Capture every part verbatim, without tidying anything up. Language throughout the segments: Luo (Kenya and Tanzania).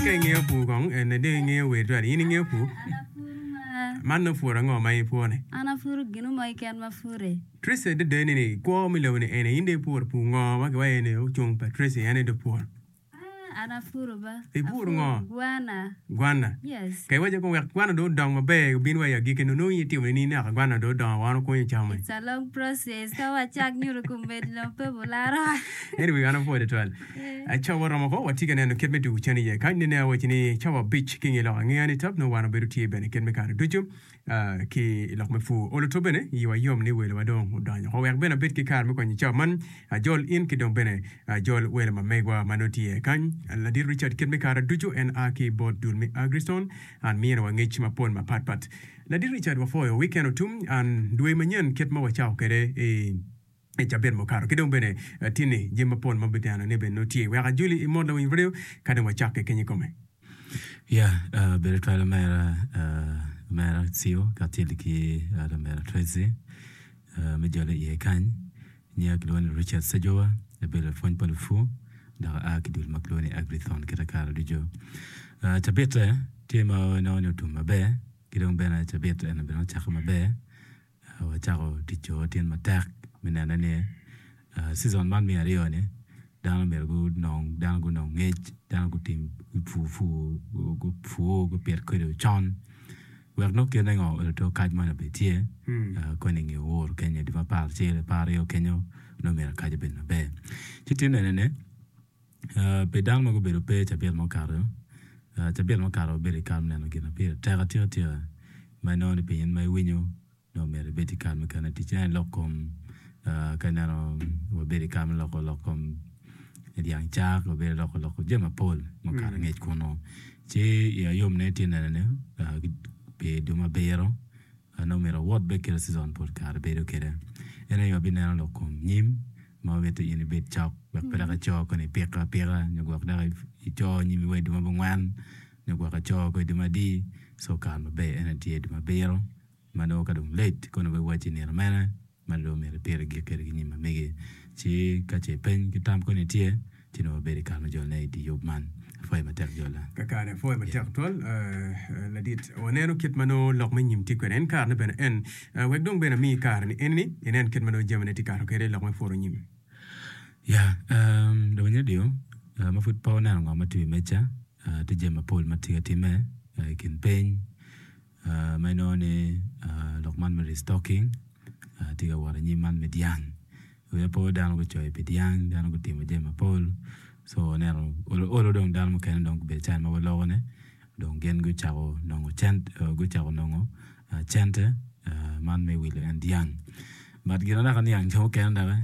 cái nghe phụ con en de nghe we rồi ini nghe phụ man no phụ ngo mai phụ này ana furu ginu mai kan ma fure Tracy de de ni ko mi lo ni en inde pour pu ngo ma ga ene o chung pa Tracy ene de pour ana furu ba e pour ngo guana guana yes kai waje ko wer guana do dong ma be bin wa ya gi ken no yi ti ni na guana do dong wa no ko yi chama it's a long process ka wa chak nyuru kumbe lo pe bulara anyway ana for the twelve a chawa ramo ko wati ken no ketme du chani ye kan ne wa chini chawa beach king lo ngi ani tap no wa no beru ti be ne ken me ka du chum ki lo me fu o lo to bene yi wa yom ni we lo dong dong ho wer bena bit ki kar me ko ni chaman jol in ki dong bene jol we ma megwa manoti e kan la dir Richard ken me kara dujo en aki bot dul me agriston an mi no ngi chima pon ma pat pat la dir Richard wa foyo weekend otum an duwe manyen ket ma wa chao kere e e jaben mo karo kidong bene tini jima pon ma bitana ne ben noti we ga juli i modlo in video kada wa chake kenyi kome yeah uh bere tala mera uh mera sio katili ki ada mera Tracy uh me jole ye kan nya kilon Richard Sejowa e bere fon pal fu da akidul makloni agrithon kita kara dijo uh tabete tema no no tuma be kidong bena tabete en bena chakma be wa chako dijo tin matak minana ne season man mi ario ne dan mer go nong dan go nong ngej dan go tim fu fu go fu go per ko de chon wer no ke ngo to kaj man be tie ko ne ngi wor kenya di ma par che par yo kenyo no mer kaj be na be titin ne ne be dan mo go be pe cha be mo karo cha be mo karo be kam ne no gina pe ta ga tio tio ma no ne pe yen mai winyo no mer be ti kam kana ti chen lokom kanaro wa beri kam loko lokom ediang cha ko be loko loko jema pol mo kara ngej kono che ya yom ne tinana ne be duma bero no mero what be kera season por kara be do kera ene yo binana lokom nyim ma wete ine be chak ba pera ka chok ne peka pera nyogo da i cho nyim we duma bangwan nyogo ka chok ko duma di so kan be ene tie duma bero mano ka dum late kono be wati ne mana malo mere pere ge kere ni ma mege ci ka ce pen ki tam ko ni tie ci no be ka no jole di yobman foi ma tek jola ka ka ne foi ma tek tol la dit woneno kit mano lok ma nyim ti ko en kar ne ben en wek dong ben mi kar ni en ni enen kit mano jemane ti kar ko re lok ma foro nyim ya um do nya dio ma fut pa na ngo ma tu mecha te jema pol ma ti ti me kin pen ma no ne lok man me stocking tiga wara nyiman mediang we po dan go choy mediang dan go timo jema pol so nero olo olo dong dan mo ken dong be chan ma lo ne dong gen go chago nongo chant go chago nongo chante man me will and young but gina na kan yang jo ken da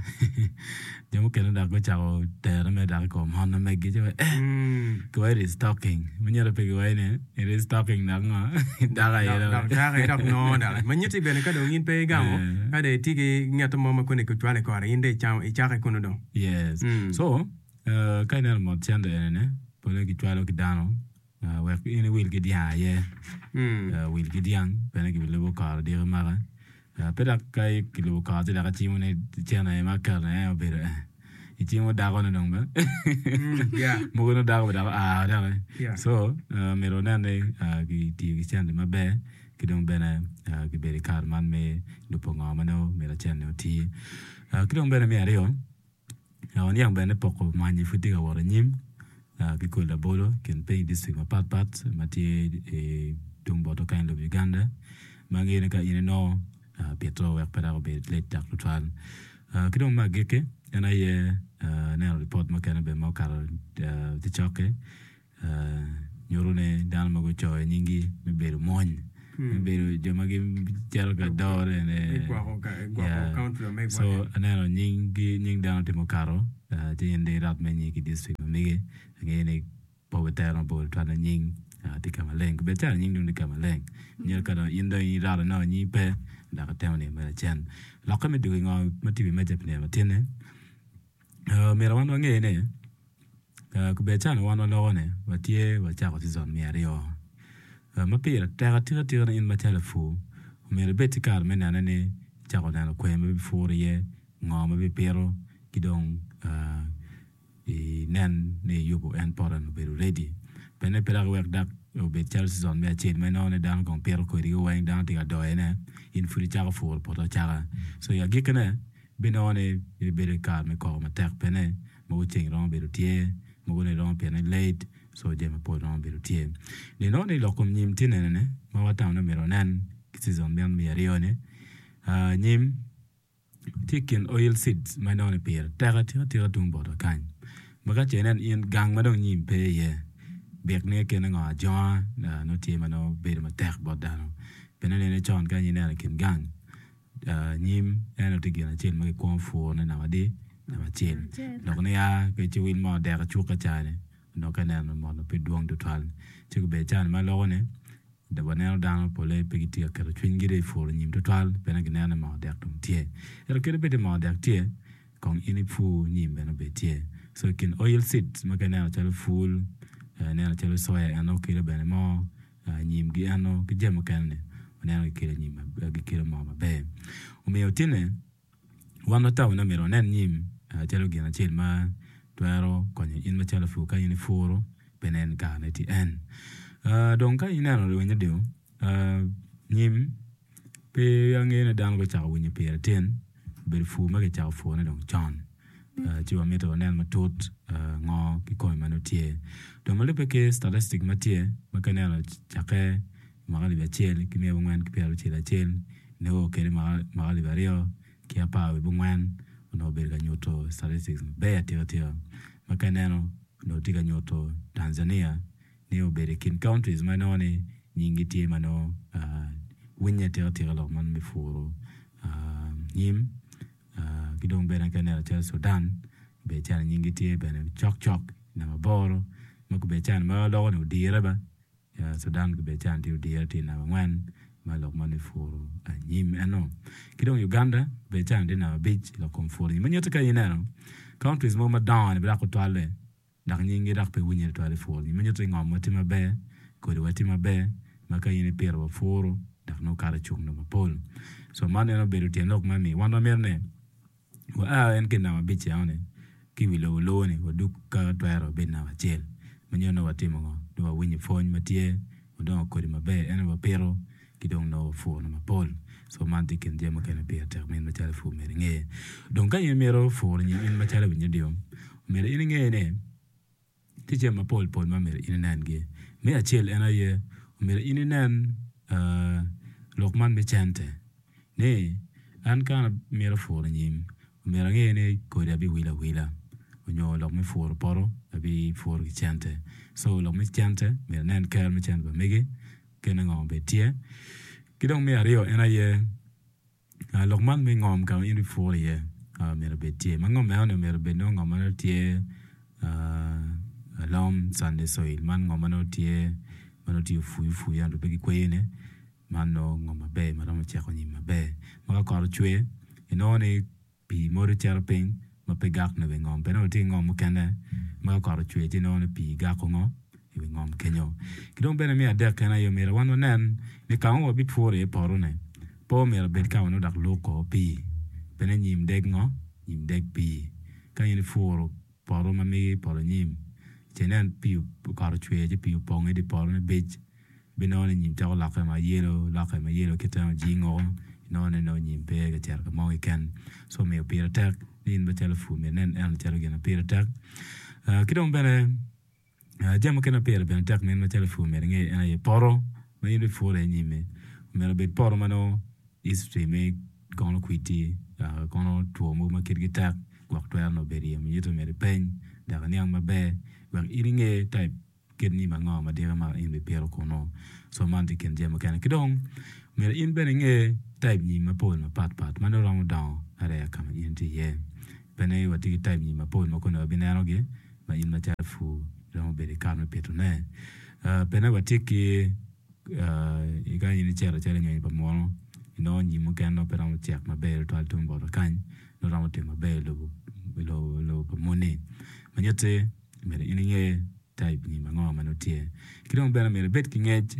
jo ken da go chago ter me da ko mon me gi jo go it is talking when you're big way ne it is talking na nga da ga yero da ga da no da man nyiti be ne ka do yin pe gamo ka de ti gi nyato mo ma ko ne ko twale ko ara inde cham i chaka ko no do yes so uh kind of mo chande ne pole gi twalo gi dano we in will gi dia ye uh will gi diang be ne gi lebo ka de mara peda kai kilo ka de la ti mo ne tiana e ma ka ne be i ti mo da ko no dong ba yeah mo ko no da ko da ah da so me ro na ne gi ti gi chande ma be ki dong bena ki be kar man me do ponga mano me la chane ti ki dong bena me ario on yang bena poko mani futi ga wora nyim ki ko la bolo ken pe district ma pat pat mati e dong boto kind of Uganda mangi ne ka ine no Pietro wer para be let tak total ki dong ma geke ana ye na report ma kana be ma kar ti choke nyorune dan ma go choy nyingi me be mon be joma gi jar ga dore ne so ana nyingi nying dan ti mo karo ti ende rat me nyingi district me ngene po vetera po tana nying ti kamaleng be tar nying dun kamaleng nyer ka indo i ra no nyi pe da ka tene me chen lo ka me du ngo ma ti me jep ne ma tene me ra wan ngene ku be chan wan lo ne wa tie wa cha ko ti zon me ario ma pira ta tira tira in ma telefu me re beti kar me nana ne cha ko na ko me before ye ngo me be pero kidong e nan ne yubo en poran be ready pene pera work dak o be Chelsea on me chin me no ne dan kon pero ko ri wen dan ti ga do ene in furi cha for poto cha so ya gikene bino ne be kar me ko ma tek pene mo ching ron be tie mo ne ron pene late so je me po ron be tie le no ne lo kom nyim tinene ne ma wata no mero nan season ben mi arione uh, nyim tikin oil seeds ma no ne per tera tera tera tung bodo kan maga chenen in gang ma dong nyim pe ye bek ne ken nga jo uh, no ti ma no be ma tek bodo no pene ne chon kan yin ne ken gang uh, nyim eno tigina chen ma ko fu na na di na ma chen no ne ya ke chi win mo de ka chu ka chane no kan ne mo no pe duong to tal chi ko be chan ma lo ne da banel dan pole pe ti ka ro twin gire fu nyim to tal pene ne na ma de tum tie er ke be de ma de tie kong ini fu nyim be no be tie so kin oil seeds ma kan ne chal full ne na chal soya ano ke be mo nyim gi ano ke jem kan ne ne ke nyim gi ke ma ma be o me otine wana ta una mero nen nyim chalo gi na chil ma twero konye in ma chalo fu ka ini furo penen ka ne ti en Uh, donc quand il y a un peu de uh, nim pe yang ene dan ko cha winyi pe ten be fu ma ke cha fu na donc chan uh, ti wa meto nen ma tot uh, ngo ki ko ma no tie donc ma le pe ke statistic ma tie ma ka ne cha ke ma ga li ba chel ki me ngwan ki pe ro chela chel ne o ke ma ma ga li ba rio ki apa we ngwan no be ga nyoto statistics be ati ati ma ka ne no no ti ga nyoto Tanzania neo bere kin countries manone nyingi tie mano uh, winya te te lo man me furo uh, nyim uh, kidong bere kanela tel Sudan be chan nyingi tie bene chok chok na maboro mako be chan ma lo no dire ba ya Sudan ko be chan ti dire ti na ngwan ma lo man me furo uh, nyim ano kidong Uganda be chan de na beach lo komfort nyim nyoto kayina no countries mo ma down be la ko twale dak nyingi dak pe winyere to ale foro ni menyo to ngom wati mabe ko de wati mabe maka yini pero foro dak no kara chung no mapol so mane no beru ten lok mami wana merne wa a en ken na bichi ane ki wilo lo ni wa duk ka twero be na wachel menyo no wati mo do wa winyi fon matie do ko de mabe en wa pero ki dong no foro no mapol so man diken je maka na be termin ma tele fu mere nge donc kan yemero foro ni in ma tele winyi dio mere in nge ne tije ma pol pol ma mer inen ge me achel ena ye mer inen uh lokman be chante ne an kan mer for nyim mer nge ne ko da bi wila wila onyo lok me for poro abi for chante so lok me chante mer nen kar me chante ba mege kena ngom be tie kidong me ario ena ye lokman me ngom ka in for ye mer be tie mangom me ono mer be no ngom na tie uh Alam Sunday soil man ngoma no tie mano tie fu fu ya ndo peki kwene mano ngoma be mano mo chako nyima be maka kor chwe inone pi mori charping ma pe gak no be ngom pe no ti ngom kene maka kor chwe ti no pi gak ngo iwe ngom kenyo kidong bene mi adek kana yo mera wano nen ni ka ngo bit fore poro ne po mera bet ka no dak loko pi pene nyim deg ngo nyim deg pi ka yini foro poro ma mi poro nyim chenen piu kar chwe je piu pong e di por ne bej bino ne nyim ta la ka ma yelo la ka ma yelo ketan jingo no ne no nyim pe ga ter ka mo ken so me pi attack din be telefon me nen en ter ga na pi attack kidong bene jam ka na pi ben attack men ma telefon me nge e poro ma yelo fo le nyime me be poro ma no history me kono kwiti kono to mo ma kirgita kwa to no beri mi yito me pen da nyang ma be bang iringe type ken ni manga ma dira ma in be pero kono so man ti ken jema kan kidong mer in benenge type ni ma pol ma pat pat ma no rang down are ka ma in ti ye bene wa ti type ni ma pol ma kono binano ge ma in ma cha fu rang be ka no peto ne uh bene wa ti ki uh i ga ni chera chera ni pa mo no ni mo kan no pero mo check ma be to al tum bo kan no rang te ma be lo lo lo pa mo ne ma nyete mere ininge type ni mango manotie kidong bena mere bet kingej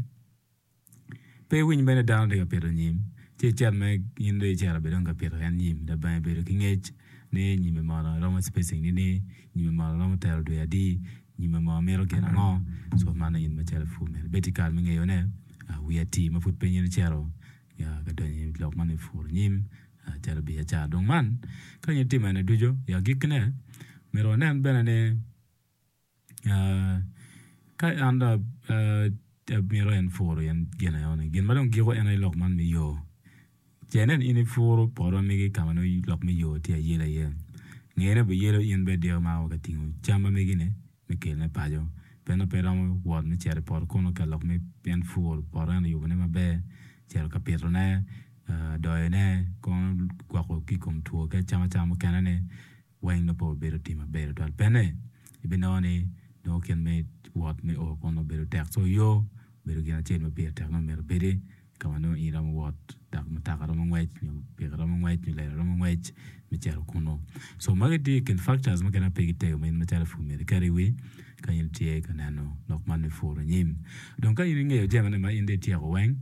pe win bena down de pero nyim che chan me inde chara bedon ka pero yan nyim da ba be kingej ne nyim ma na rama spacing ni ni nyim ma rama tel do ya di nyima mo mero gena ngo so mana in ma chala fu mer beti kal mi ngeyo ne we are team fut pe ni chero ya ga do ni lok man fu nyim chala bi cha dong man ka ni team na dujo ya gikne mero nan bena ne ya ka anda mero en fu en gena yon gen ma dong gigo en lok man mi yo jenen ini fu poro mi ge kamano lok mi yo ti yela ye ngere be yelo yen be de ma ga tingu chamba mi gine mi kelne pajo peno peramo wad mi chere por kono ka lok mi pen fu poro ne yo ne ma be chere ka petro ne do ne kon kwa ko ki kom tuo ka chama chama kana ne wang no po be ti ma be to pene ibe no ne no ken me wad mi o kono be tek so yo be gina chen ma be tek no me be de kamano iram wad tak mataka mo ngwech nyo pegara mo ngwech nyo lera mo ngwech mi chero kuno so magati ken factors magana pegite mo in matara fu me kari we kanyin tie kanano nok man fu ro nyim donc kan yin ngeyo jema ma inde tie ro wen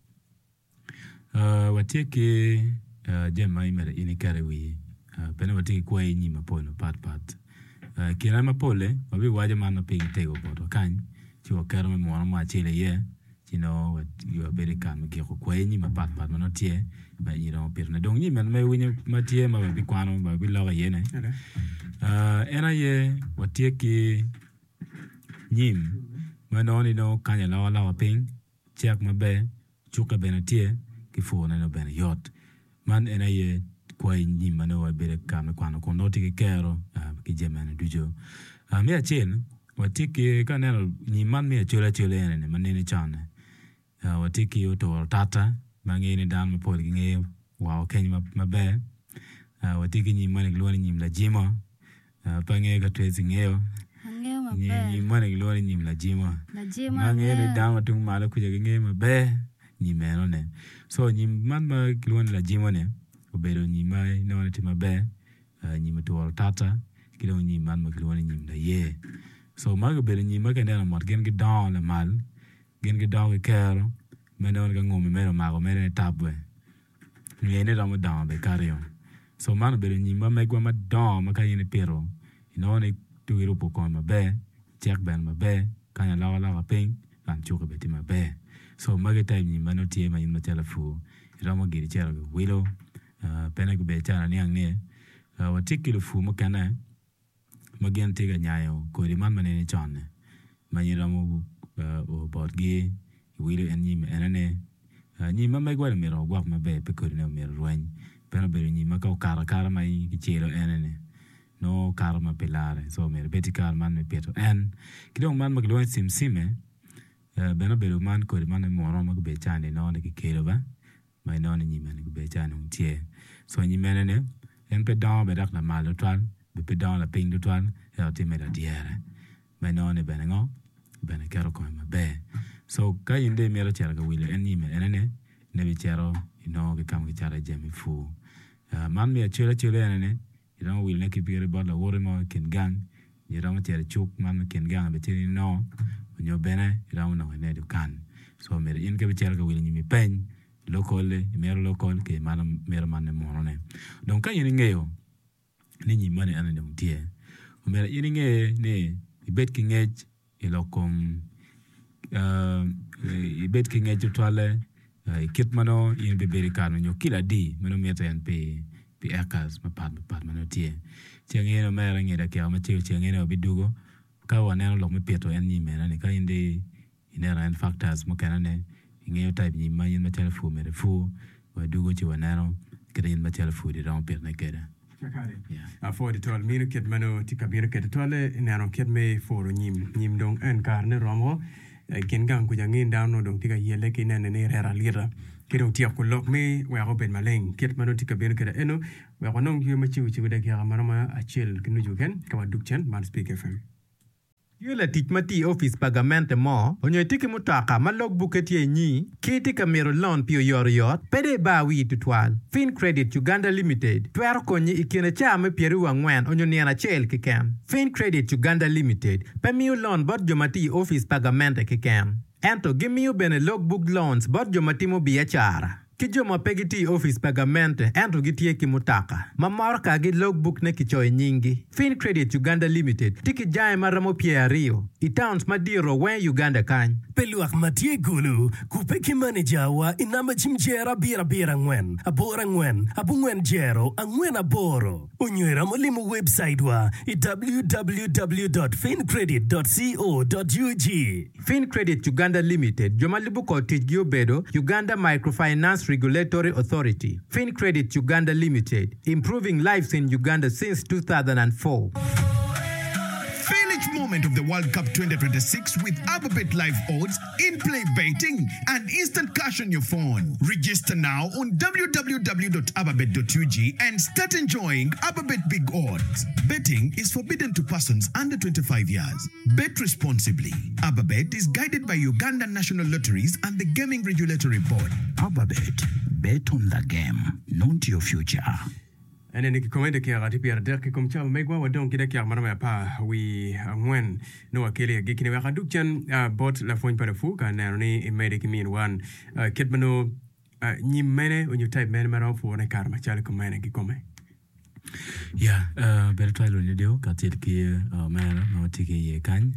uh watie ke jema imere ini kari we pena watie kwa nyima polo pat pat kila ma pole wabi waje man pegite go bodo kan chiwo karo mo ma chile ye you know what you are very calm ke ko ko ni ma pat pat no tie ba you know per na dong ni man me wini ma tie ma bi kwano ba bi lo ye ne uh ena ye watie ki nyim ma no ni no kanya la la ping check ma be chuka be na tie ki fo na no be na yot man ena ye ko ni ma no be calm kwano ko no ti kero ki jema na dujo a me chen watie ki kana ni man me chola chola ne man ne chane Uh, watiki yoto tata mangeni dan ma pol nge wow ken ma mabe uh, watiki ni mane gloni nyim la jima uh, pange ga twezi ngeo ngeo ma ni be ni mane gloni nyim la jima la jima mangeni dan ma tung mala ku nge ma be ni meno ne so ni man ma gloni la jima ne obero ni mai no ne ti ma be uh, ni ma to tata kilo ni man ma gloni nyim la ye so ma ga bero ni ma ga na mat gen ge dan la mal gen ge dog kero meno ga ngomi mero mago mero tabwe ni ene ramo down be kario so man be ni ma me gwa ma down ma kayene pero ino ne tu iro poko ma be check ben ma be kanya la la ping kan chuko be ti ma be so ma ge time ni mano tie ma in ma telefu ramo giri chero go wilo pena go be chana ni angne watikilo fu mo kana ma gen tiga nyayo ko di man manene chane ma ni ramo o bodgi wilo en ni enane ni ma me gwa me ro gwa ma be pe ko ne me roen pero be ni ma ka kara kara mai ki chelo enane no karma pelare so me beti kar man me peto en kidong man ma glo sim sime beno be man ko man mo ro ma be chane no ne ki kelo ba mai no ni man ko be chane un tie so ni menene en pe down be dak la mal toan be pe down la ping toan e ti me da diere mai no ne benengo bene kero ko ma be so ka inde me ro chara ga wile en ni me enene ne bi chero ino ke kam ke chara jemi fu man me chele chele enene ino wil ne ki bire ba la wore mo ken gang ni ro ma chere chuk man ken gang be tini no nyo bene ro no ne du kan so me in ke bi chera ga wil ni mi pen local me ro local ke man me ro man ne mo ne donc ka yin ngeyo ni ni mane anane mutie o me yin nge ne ibet ki ngej ilokom uh ibet ki ngej toale kit mano yin be beri kan nyo kila di mano meta en pe pi akas ma pad ma pad mano tie chenge no mera ngira ke ama che chenge no bidugo ka wana lo me peto en ni mena ne ka inde inera en factors mo kana ne ngeyo type ni ma yin ma telefu me fu wa dugo chi wana no kida yin ma telefu di ron per na keda a for the tol mino ket mano tika biro ket tole nano ket me for nyim nyim dong en karne romo ken gang ku jangin down no dong tika yele ke nene ne rera lira kidong tia ku lok me wa go ben maleng ket mano tika biro ket eno wa go nong yuma chi chi de ka marama achel kinu juken ka wa dukchen man speak fm Yula tic mati office pagamente mo, onyo tiki mutaka ma logbook etie nyi, kiti kamero loan pio yor yot, pede ba wi tutwal. Fin Credit Uganda Limited, tuero konyi ikine chame pieru wangwen onyo niana chel kikem. Fin Credit Uganda Limited, pemiu loan bot jomati office pagamente kikem. Ento gimiu bene logbook loans bot jomati mo biachara. ki joma pegiti office pagamente ento gitie ki mutaka mamor ka gi logbook ne kichoy nyingi Fin Credit Uganda Limited tiki jae maramo pie ario i towns madiro wen Uganda kany Peluak matie gulu kupeki manager wa inama chimjera bira bira ngwen abora ngwen abu ngwen jero angwen aboro unywera molimu website wa i w w w dot fin credit dot co dot u g Fin Credit Uganda Limited jomalibu ko tijgi obedo Uganda Microfinance Regulatory Authority Fin Credit Uganda Limited improving lives in Uganda since two thousand four. Feel each moment of the World Cup twenty twenty-six with Ababet Live Odds, in-play betting, and instant cash on your phone. Register now on w w w dot ababet dot u g and start enjoying Ababet Big Odds. Betting is forbidden to persons under twenty-five years. Bet responsibly. Ababet is guided by Uganda National Lotteries and the Gaming Regulatory Board. Ababet. Bet on the game, not your future. Ene ni kikomende kia gati pia radek kikomcha megwa wadon kida kia marama ya pa wi ngwen no akele gikini wa kaduk chan bot la foin para fu ka na ni imede kimin wan kitmano nyimene onyu type mene mara fu na karma chale komene kikome ya bertwalo ni dio katil ki mera no tike ye kan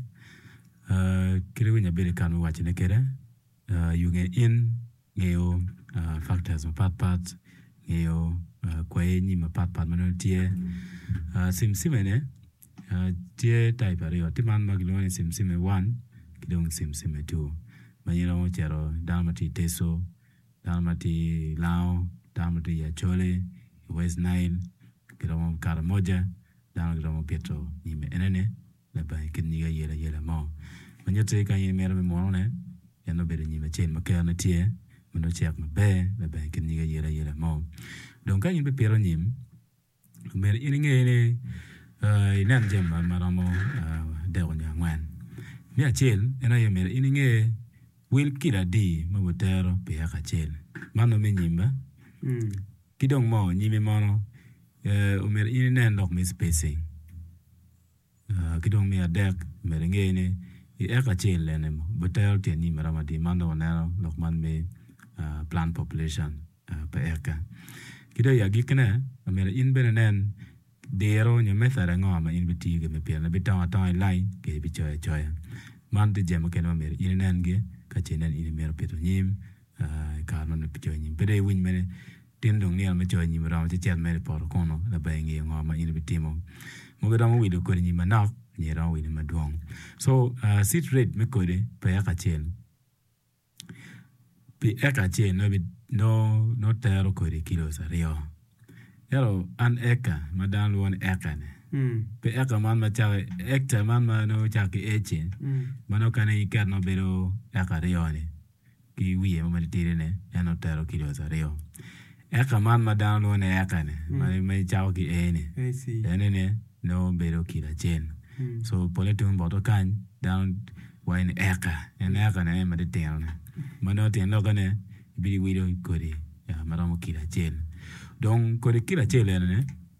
kire winya bere kan wachine kere yuge in ngeo factors pat pat ngeo kwa yenyi mapat pat mano tie sim simene tie type ario timan magilone sim sime one kidong sim sime two manyira mo chero dalmati teso dalmati lao dalmati ya chole West Nile kidong karamoja dalmati petro nyime enene la ba kinyiga yela yela mo manyote kan yemera me morone yano bere nyime chen makana tie mano chek mabe la ba kinyiga yela yela mo donc quand il be pero nyim mer iningene euh inan jem maramo de onya ngwan mi achel ena ye mer ininge wil kila di mabotero pe akachel mano me nyimba mm kidong mo nyime mono eh o mer ininen dok mi spacing uh kidong mi adek mer ngene i akachel lene mo botero te ni marama di mano onero dok man me plan population pe eka kido ya gikne amera in benenen dero nya methara ngoma in bitige me pia na bitawa ta line ke bi choya choya man de jema ken amera in nenge ka chenen in mer peto nyim ka no ne pito nyim bede win mene tin dong ni me choya nyim ra che chet mere por kono la ba ngi ngoma in bitimo mo ga mo wido ko nyim na ni ra wi ma duong so sit rate me ko de pa ya ka chen bi eka chen no bi no no tero ko de kilos ario yaro an eka madan luon eka ne mm pe eka man ma cha ekta man ma no cha ki echen mm mano kana ikat no bero eka rio ne ki wiye ma de tire ne no tero kilos ario eka man madan luon eka ne ma me cha ki ene ene ne no bero kila chen so poletun bodo kan down wine eka en eka ne ma de tero ne mano tien lokane bi wido kodi ya maramo kila chen donc kodi kila chen ne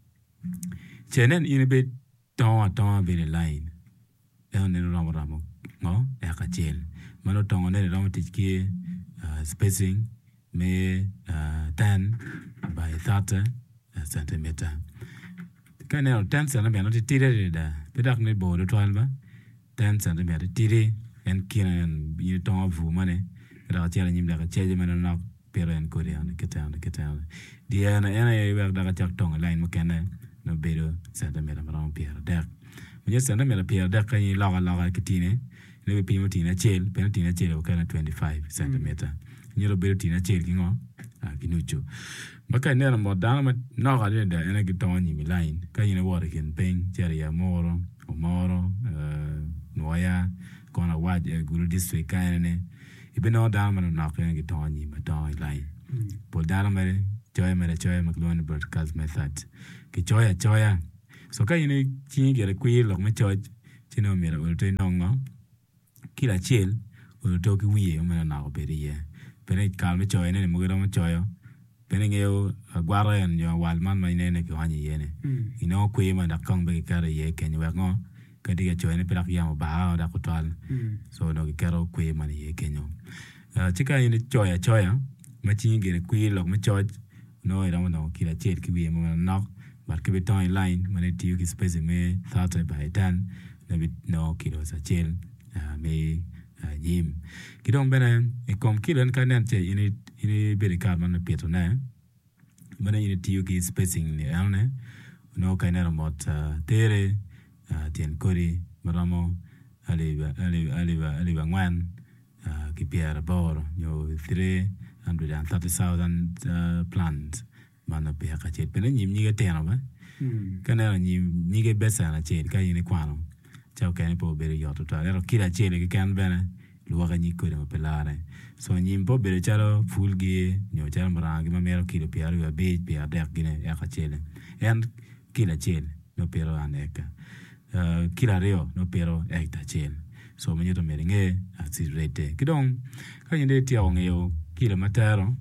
chenen in be ton ton be line e ne ramo ramo no ya ka chen mano ton ne ramo tiki spacing me ten by thirty centimeter kana ten centimeter no tire da pedak ne bo do twelve ten centimeter tire en kiran bi ton vu mane ra tiara nyim da cheje mena nak peren korean ketan ketan dia na ena ye wer da chak tong line mo kene no bedo centimeter maram pier da mo centimeter pier da kan yi la la kitine ne be pimo tina chel pen tina chel o kana twenty-five centimeter ni ro bedo tina chel kingo a kinucho maka ne na mo da na na ga de da ena kiton nyim line kan yi ne wor ken pen tiara ya moro o moro eh noya kona waje guru district kan ne ibeno dama na kwenye gitonyi matoi line por dama mere choya mere choya maklone broadcast method ki choya choya so ka yini chi gere kwi lok me choy chino mere ulto nongo kila chel ulto ki wiye mena na obere ye pene kal me choya ne mo gero me choyo pene ngeo gwaro en yo walman mai ne ne ki hanyi yene ino kwi ma da kong be kare ye kenyo ngo kadi ga choy ne prak yamo ba da kotwal so no ki kero kwi ma ye kenyo chika yini choya choya machin gere kui lok ma choj no ira no kila chet ki wi mo nok but ke beton line mane tiu ki space me thirty by ten na bit no kilo sa chel me yim kidong bene e kom kilen kanen che ini ini beri kar man peto na mane ini tiu ki spacing ni ane no kainera mot tere tien kori maramo ali ali ali ali ngwan ki piera bor yo three hundred thirty thousand plants mana pe ka chet pene nyim nyige teno ba kana nyim nyige besa na chet ka yini kwano chao kan po bere yoto ta ero kila chele ke kan bene luwa ka nyiko de pelare so nyim po bere chalo fulgi nyo chalo marangi ma mero kilo piaru ya be pia dek gine ya ka chele en kila chele no pero aneka kila reo no pero ekta chele so menyo to merenge accelerate kidong ka yinde tia ongeyo kila mataro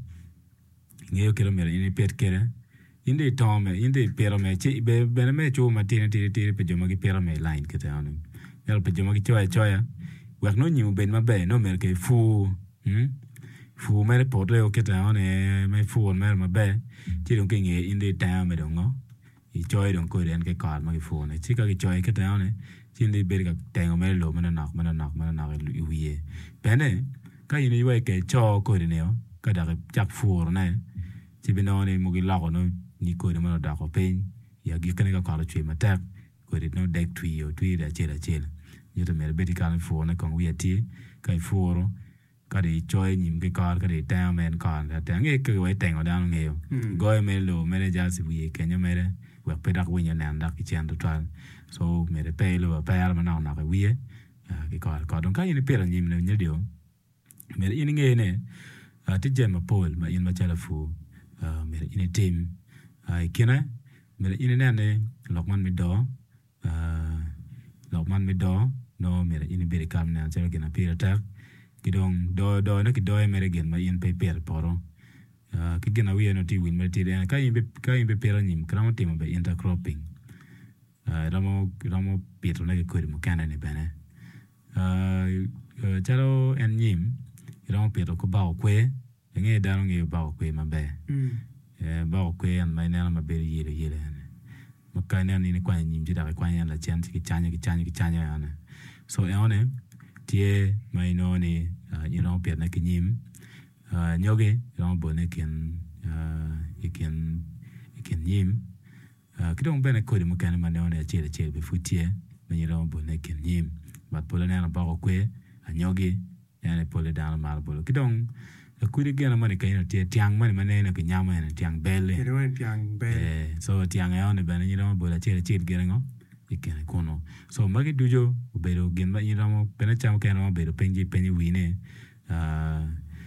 ngeo kilo mere ini pet kere inde tome inde pero me che be bene me chu matine tire tire pe joma ki pero me line kete anu el pe joma ki choya choya wak no nyimu ben mabe no mer ke fu hm fu mere podre o kete anu me fu mer mabe ti don ke nge inde ta me don ngo i choy don ko ren ke kar ma ki fu ne chi ka ki choy kete anu chi inde ber ka tengo me lo mana nak mana nak mana nak wiye bene ka yini ywe ke cho ko ne o ka da jak fu ne ti binone mo gi lago no ni ko de mo da ko pen ya gi kane ka ka chwe matak ko de no dek twi o twi da chela chela ni to mer beti kan fo na kon wi ati kai fo ka de joy nim ke ka ka de ta men ka da ta nge ke we teng o da nge yo go me lo me ja si wi ke nya mere we pe da wi nya na da ki chen to tal so me de pe lo pe al ma na na ka wi ke ka ka don ka ni pe ra nim ne ni dio me ni nge ne ti jema pol ma in ma chala fu mere ine team ai kina mere ine nane lokman mi do lokman mi do no mere ine bere kam na chero gena pira tak kidong do do na kido mere gen ma in pe per poro ki gena wi no ti win mere ti ka imbe ka imbe pera nim kramo timo be intercropping ramo ramo petro na ke ko mo kana ne bana chero en nim ramo petro ko ba kwe nge daro nge ba ko ma be eh ba ko en mai na ma be yele yele ma ka na ni kwa nyim ji da kwa yan la chen ki chanya ki chanya ki chanya ana so e one tie mai no ni you know pe na ki nyim nyoge ro bo ne ken iken iken nyim ki dong be na ko mo kan ma ne one che che be futie me ni ro bo ne ken nyim ba pole na ba ko kwe nyoge ene pole da na mar bo ki dong kuri gena mani kaina tie tiang mani mane na kinyama na tiang bele kero tiang bele eh so tiang ayo ne bana nyiro bola chere chere gena ngo ikene kono so magi dujo ubero gen ba nyiro mo pena cham kena mo bero penji penji wine ah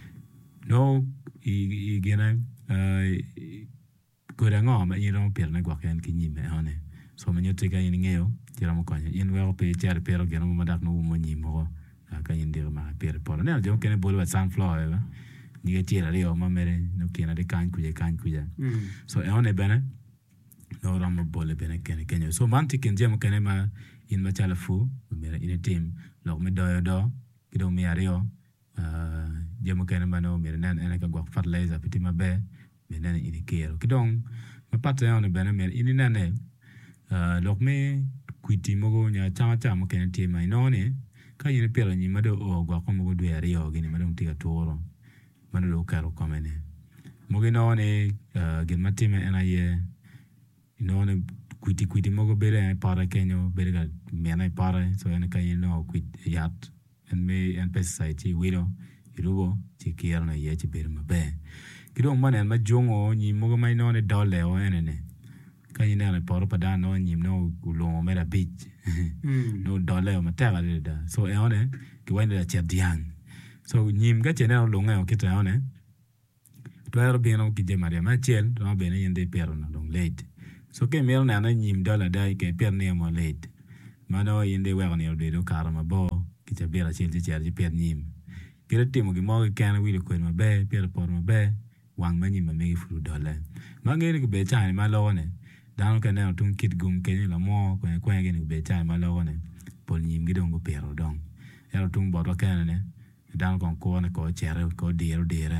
no i gena eh kura ngo ma nyiro per na gwa ken kinyime hone so menyo tega yin ngeo tira mo kwanya yin wa pe chere pero gena mo madak no mo nyimo ka yin dir ma per por ne jo kene bolo sunflower ni ke tira rio ma mere no kena de kan kuje kan kuje so e one bene no ramo bole bene kene kenyo so manti ken jemo kene ma in ma chala fu mere in team lo me do do kido mi ario uh jemo kene ma no mere nan ene ka gwa fertilizer piti ma be me nan in kero kidong ma patte one bene mere in nane uh lo me kwiti mogo nya chama chama kene team ma inone ka yin pero ni ma do o gwa ko mogo do ario gini ma do tiga toro mano lo karo komene mogi no ne gen matime ena ye no ne kwiti kwiti mogo bere para kenyo bere ga mena para so ena kai no kwit yat en me en pesai wilo irugo ti kier na ye ti bere mabe kido mane ma jongo ni mogo mai no ne dole o ene ne kai ne na para pada no ni no gulo mera beach no dole o matera da so ene ki wende da chediang so nyim ga chene lo nga o kita one to ero bino ki je maria ma chel no bene yende pero no dong late so ke mer na na nyim dola dai ke per ne mo late mano yende wa ne o de do karma bo ki je bera chel je je per nyim kire timo gi mo ke na wi ko ma be per por ma be wang ma nyim ma me furu dola ma ngere ki be cha ma lo ne dan ka na tun kit gum ke ni la mo ko ko nge ni be cha ma lo ne pol nyim gi dong go pero dong ero tun bo do ke ne dan kon ko ne ko chere ko diero dire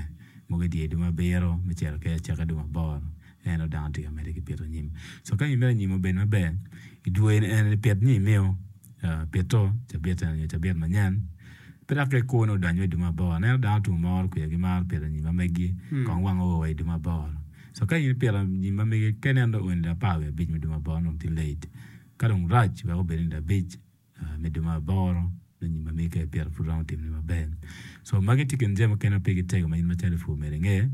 mo di duma bero me chero ke chaka duma bor eno down to America Pietro nyim so kan yimera nyimo ben mabe iduen en Piet ni meo Pietro chabeta ni chabeta manyan pero after ko no danyo duma bor na down to mor ku yagi mar Pietro nyima megi kon wang o we duma bor so kan yimera Pietro nyima megi kenendo wenda pawe bit me duma bor no delayed kadong raj wa belinda bit me duma bor no nyima megi Pietro fu round team ni mabe so mageti kenje makena pegi tego ma yimera telephone merenge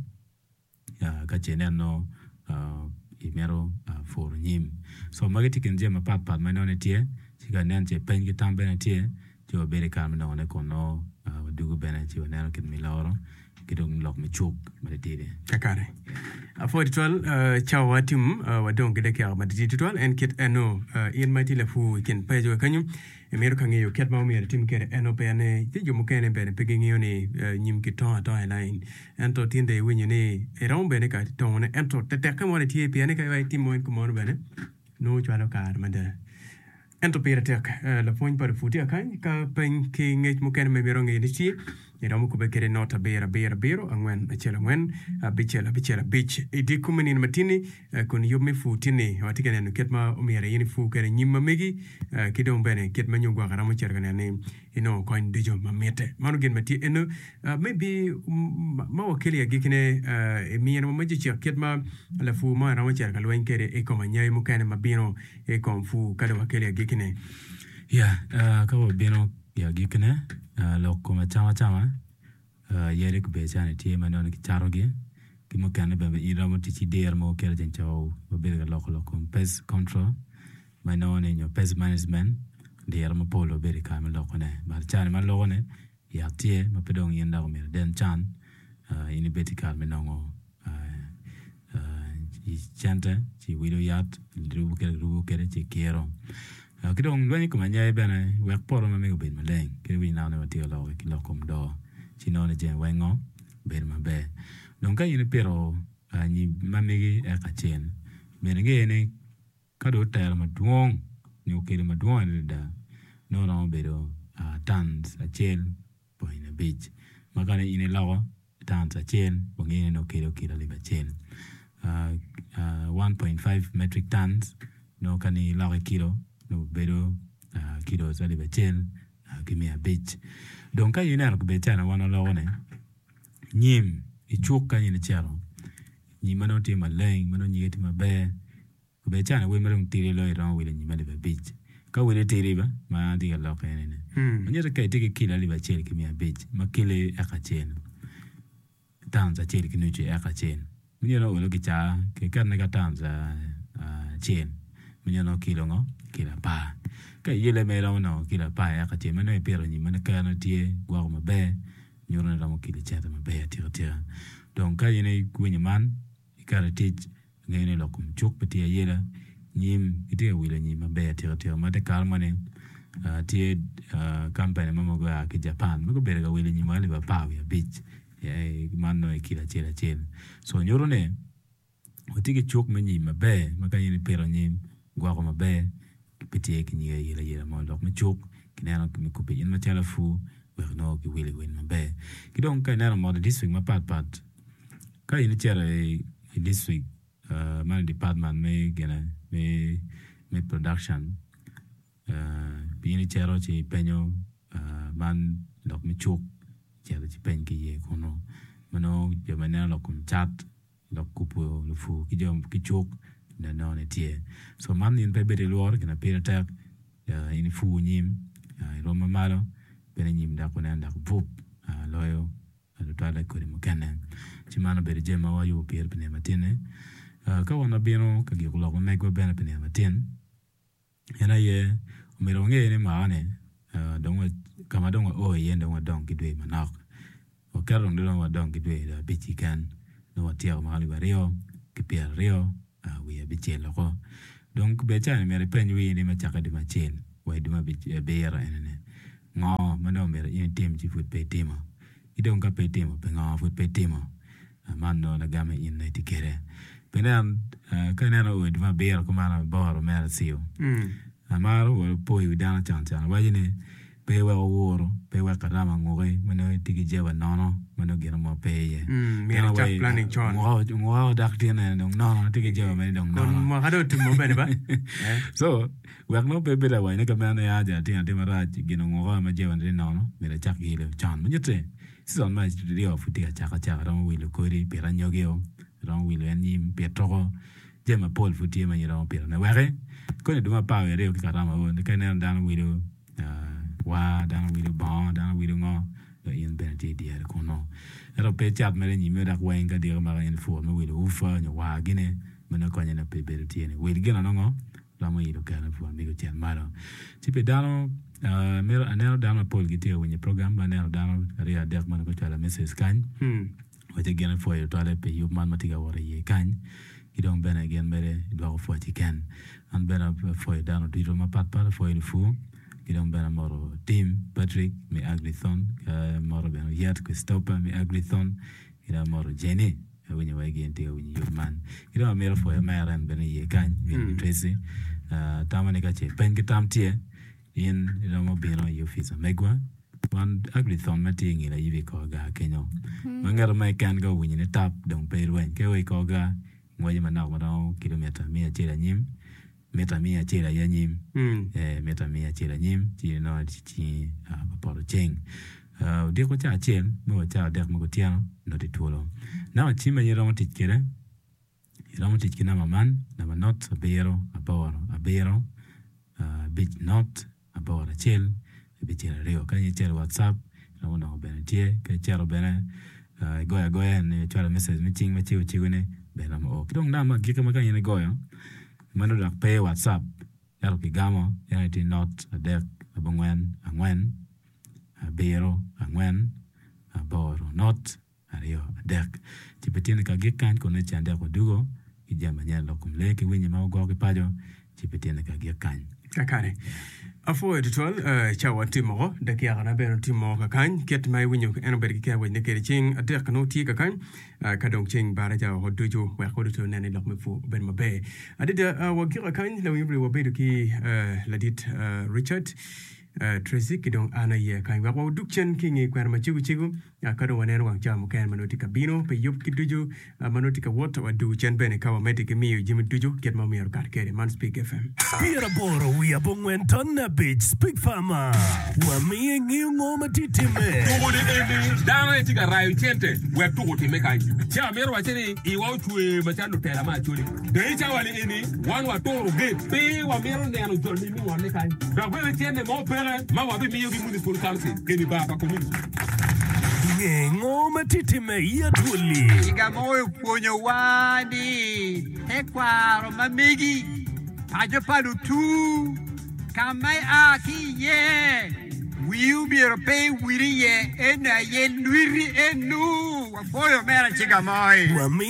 ya ka cheneno uh imero uh, for nyim so mageti kenje ma pat pat ma none tie siga nanje pen ki tambe na tie jo bere kam no ne kono uh, dugu bena ti wana ken miloro kidong lok mi chuk ma de kakare a for twelve uh chawatim uh, wadong gede ka ma de twelve en kit eno uh, in mighty le fu ken pejo kanyu emero kangeyo ket ma mi tim kere eno pene ti jo mukene bene peginyo ni uh, nyim ki to to line ento tinde winyo ni eron bene ka to ne ento tete ka mo ne ti pene ka vai tim mo ko mo bene no chwalo kar ma de ento pere tek uh, la point par futi akan ka pen ki ngej mukene me bero ngi ni ti era mo ko be kere nota bera bera bero angwen achela ngwen bichela bichela bich idi kumeni matini kun yomme futini watikene no ketma omiere yini fu kere nyimma megi kidon bene ketma nyugwa garamo chergane ne ino coin dijo mamete manu gen mati eno maybe ma wakeli agikine emiyen mo maji ketma la fu ma ramo chergal wen kere e ko manyai mo kene mabino e kon fu kada wakeli agikine ya ka bino ya gikine lo kuma chama chama yere ku be chane tie manon ki charoge ki mo kan be ira mo ti der mo ker jen chaw bo be ga lokolo kom pes control manon en yo pes management der mo polo be ka me lokone bar chane ma lokone ya tie ma pedong yenda ko mer den chan ini beti kal me nongo i chante ci wido yat rubu ker rubu ker ci kero kidong lweni kuma nyai bene wek poro ma mego ben maleng ke wi na no tio lo ki lo kom do ci no ne jen wengo ben ma be donc ka yini pero ani ma megi e ka chen menenge ne ka do ter ma duong ni o kele ma duong ne da no no be do tans a chen po ina beach ma ka ne ine lawo tans a chen bo ngene no kele kila li ba chen one point five metric tons no kani lawo kilo no bedo uh, kido sali bechel uh, kimia beach donc ka yina ko betana wana lawone nyim ichuk ka yina charo nyima no ti maleng mano nyeti mabe ko betana we mero tiri lo ira we nyima le beach ka we tiri ba ma diga lo kenene hmm. nyeta ka tiki kila li bechel kimia beach makile akachen tanza cheli kinuche akachen nyero lo kicha ke kana ka tanza uh, chen mnyano kilo ngo kila pa ka yele me rawo no kila pa ya ka te mano e pero ni mana ka no tie gwa ma be nyoro na mo kila chata ma be tira tira donc ka yene kunya man ikara teach ngene lo kum chuk peti yela nyim ite wila nyim ma be tira tira ma de kalmane tie company mama gwa ke Japan mo be ga wila nyim ali ba pa ya beach ya man no kila chela chela so nyoro ne otike chuk me nyim ma be ma ka yene pero nyim gwa ko mabe pete ki ni yela yela mo lok me chuk ki na ko mi ko pe yin ma tela fu we no ki wele wen mabe ki don ka na mo district ma pat pat ka yin tera e district uh man department me gena me me production uh bi ni tera ci penyo uh man lok me chuk tera ci pen ki ye ko no mano je mana lok kum chat lok kupo lu fu ki jom ki chuk na no ne tie so man in pe bere lor kana pe tak in fu nyim ro ma malo pe nyim da ko na da vup loyo do tala ko mo kana ci man bere je ma wa yo pe pe ne matine ka wona bino ka gi ko lo me go bene pe ne matin ena ye o me ro nge ne ma ne don ka ma don o ye don don ki dwe manak o ka ron don don ki dwe da bi ti kan no wa tie ma li ba rio ki pe rio ah uh, we have bichel ko donc be cha me repen wi ni ma chaka di ma chel we di ma bi beera ene ngo ma no me in team ji fut pe team i don ka pe team pe ngo fut pe team man no na game in na tikere penan ka na no di ma beera ko ma na boro me sio mm amaro wo po yu dana chan chan wa ni pe wa woro pe wa karama ngore mano tigi jewa nono mano gina mo pe ye mm me na planning chon ngo ngo dak tiene no no tigi jewa me dong no mo hado tu mo bene ba so wa no pe be da wa ne ka mana ya ja tiene te mara gina ngo ma jewa ne no me da chak gile chan mo jete si son ma studio fu ti cha cha ro wi lo ko ri pe ran yogeo ro wi lo ni pe tro jema pol fu ti ma ni ro pe na wa re ko ne duma pa re o ka rama o ne ka ne dan wi lo wa dan wi lo ba dan wi lo ngo in ben ti di er kono ero pe chat mere ni me da kwa inga di ma in fo me wi lo ufa ni wa gine me na ko ni na pe be ti ni wi gina no ngo la mo i lo ka na fu mi go chen maro ti pe dano mero anelo dano pol gi ti o ni program ba anelo dano ri a dek man ko chala message kan hm o te gina fo yo tale pe yu man matiga wore ye kan idong ben again mere do fo ti kan an ben fo dano di ro ma pat pa fo il fu idong ben moro team Patrick me agrithon moro ben yet Christopher me agrithon ida moro Jenny wenye wa again ti wenye yu man idong mero fo ma ran ben ye kan ni Tracy tamane ka che pen ki tam tie in idong mo bino yu fisa megwa one agrithon mati ngi la yibi ko ga kenyo mangaro mai kan go wenye ne tap dong pe wen ke we ko ga ngoje manao manao kilomita mia chela nyim meta mia chela ya nyim eh meta mia chela nyim chi no chi a pa cheng uh de ko cha chen mo cha de mo ko tiano no de tulo na chi ma yero mo tikere yero mo tikina maman na ma not a bero a boro a bero a bit not a boro chel bit chela reo kan ye chela WhatsApp no no ben tie ke chero bene goya goya ne chara message meeting ma chi chi ne bela mo kidong na ma gika ma kan ye goyo mano dak pe WhatsApp yaro ki gamo yana ti not a dek abongwen angwen a bero angwen a boro not a rio a dek ti petine ka gikan ko ne chande ko dugo ki jama nyalo kumle ki winyi ma go ki pajo ti petine ka gikan kakane afo editorial uh chawa timo da kia kana beno timo ka kan ket mai winyo eno ber ki wa ne ke ching ade kanu ti ka kan ka dong ching bara ja ho dojo wa ko to ne lok me fu ben ma be ade da wa ki ka kan la wi wa be ki ladit Richard Tracy ki dong ana ye kan wa ko duk chen ki ngi kwar ma chigu chigu ka dong wane wa jam kan manoti ka bino pe yup ki dojo manoti ka wot wa du chen ben ka wa meti ki mi jimi dojo ket ma mi ar ka ke man speak F M Pira boro we abongwen tonna beach speak farmer wa mi ngi ngoma titime Tugo de de dama e tiga rayu chente we tugo ti meka cha mero wa cheni i wa chue ma cha no tela ma chuli de cha wali ini wan wa toro ge pe wa mero ne anu jolni mi wa ne kan da we chene mo pere ma wa be mi yogi municipal council eni ba pa community ngoma titime ya tuli iga moyo ponyo wadi ekwaro mamigi ajo palu tu kamai aki ye wiu biro pe wiri ye ena ye nwiri enu wa poyo mera chiga moi wa mi